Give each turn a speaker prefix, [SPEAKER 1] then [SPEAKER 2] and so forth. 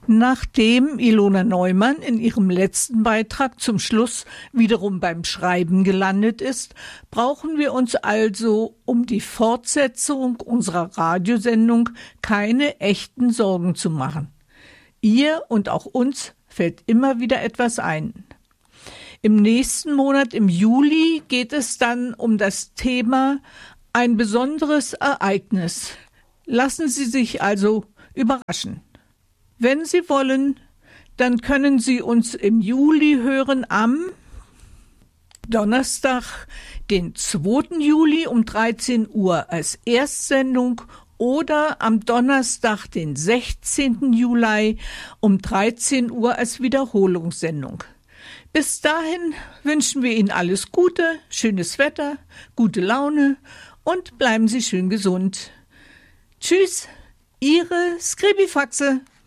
[SPEAKER 1] Nachdem Ilona Neumann in ihrem letzten Beitrag zum Schluss wiederum beim Schreiben gelandet ist, brauchen wir uns also um die Fortsetzung unserer Radiosendung keine echten Sorgen zu machen. Ihr und auch uns fällt immer wieder etwas ein. Im nächsten Monat, im Juli, geht es dann um das Thema ein besonderes Ereignis. Lassen Sie sich also überraschen. Wenn Sie wollen, dann können Sie uns im Juli hören am Donnerstag, den 2. Juli um 13 Uhr als Erstsendung oder am Donnerstag, den 16. Juli um 13 Uhr als Wiederholungssendung. Bis dahin wünschen wir Ihnen alles Gute, schönes Wetter, gute Laune und bleiben Sie schön gesund. Tschüss, Ihre Skribifaxe.